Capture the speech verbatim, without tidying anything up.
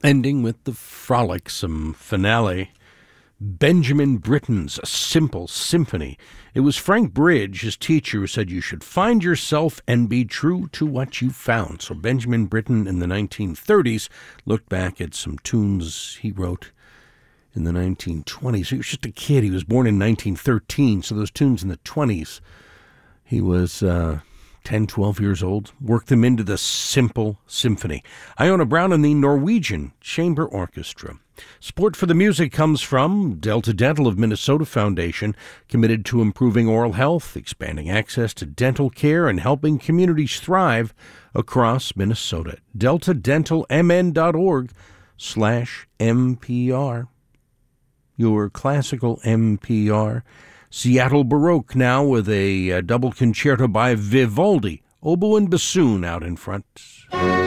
Ending with the frolicsome finale, Benjamin Britten's A Simple Symphony. It was Frank Bridge, his teacher, who said you should find yourself and be true to what you found. So Benjamin Britten in the nineteen thirties looked back at some tunes he wrote in the nineteen twenties. He was just a kid. He was born in nineteen thirteen, so those tunes in the twenties, he was uh, ten, twelve years old, worked them into the Simple Symphony. Iona Brown and the Norwegian Chamber Orchestra. Support for the music comes from Delta Dental of Minnesota Foundation, committed to improving oral health, expanding access to dental care, and helping communities thrive across Minnesota. delta dental m n dot org slash M P R. Your classical M P R. Seattle Baroque now with a, a double concerto by Vivaldi. Oboe and bassoon out in front.